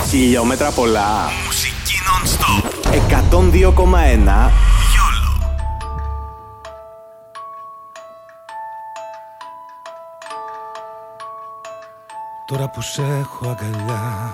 Χιλιόμετρα πολλά. Μουσική non-stop. 102,1. Τώρα που σε έχω αγκαλιά